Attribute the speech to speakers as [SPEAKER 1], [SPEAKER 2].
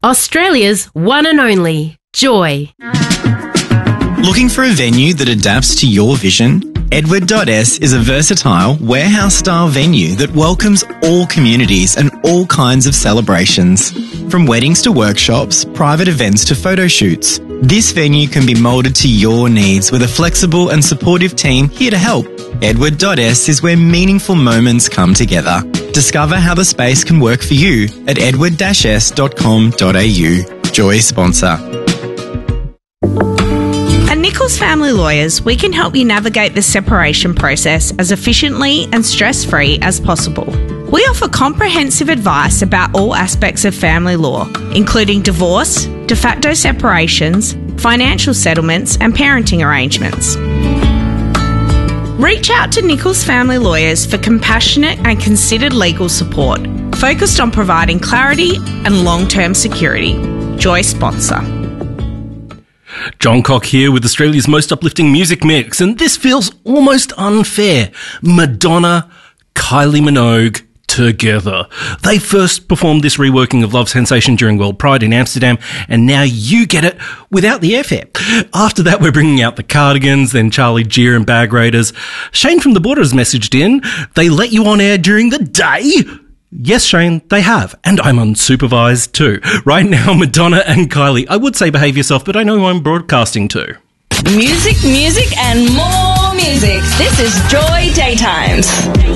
[SPEAKER 1] Australia's one and only Joy.
[SPEAKER 2] Looking for a venue that adapts to your vision? Edward.S is a versatile, warehouse-style venue that welcomes all communities and all kinds of celebrations. From weddings to workshops, private events to photo shoots, this venue can be moulded to your needs with a flexible and supportive team here to help. Edward.S is where meaningful moments come together. Discover how the space can work for you at edward-s.com.au. Joy sponsor.
[SPEAKER 3] At Nichols Family Lawyers, we can help you navigate the separation process as efficiently and stress-free as possible. We offer comprehensive advice about all aspects of family law, including divorce, de facto separations, financial settlements, and parenting arrangements. Reach out to Nichols Family Lawyers for compassionate and considered legal support, focused on providing clarity and long-term security. Joy sponsor.
[SPEAKER 4] John Cock here with Australia's most uplifting music mix, and this feels almost unfair. Madonna, Kylie Minogue, together. They first performed this reworking of Love Sensation during World Pride in Amsterdam, and now you get it without the airfare. After that, we're bringing out the Cardigans, then Charlie Gear and Bag Raiders. Shane from the Border has messaged in, they let you on air during the day? Yes, Shane, they have. And I'm unsupervised too. Right now, Madonna and Kylie. I would say behave yourself, but I know who I'm broadcasting to.
[SPEAKER 5] Music, and more music. This is Joy Daytimes.